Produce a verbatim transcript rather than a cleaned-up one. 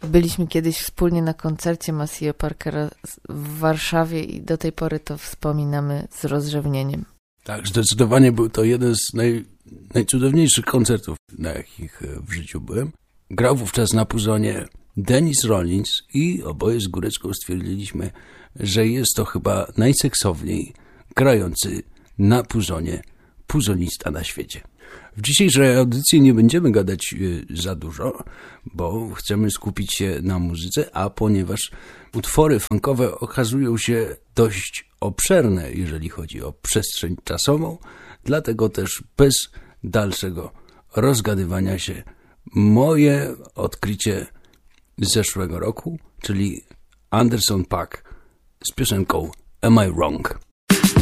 Byliśmy kiedyś wspólnie na koncercie Maceo Parkera w Warszawie i do tej pory to wspominamy z rozrzewnieniem. Tak, zdecydowanie był to jeden z naj, najcudowniejszych koncertów, na jakich w życiu byłem. Grał wówczas na puzonie Dennis Rollins i oboje z Górecką stwierdziliśmy, że jest to chyba najseksowniej grający na puzonie puzonista na świecie. W dzisiejszej audycji nie będziemy gadać za dużo, bo chcemy skupić się na muzyce, a ponieważ utwory funkowe okazują się dość obszerne, jeżeli chodzi o przestrzeń czasową, dlatego też bez dalszego rozgadywania się moje odkrycie z zeszłego roku, czyli Anderson .Paak z piosenką Am I Wrong?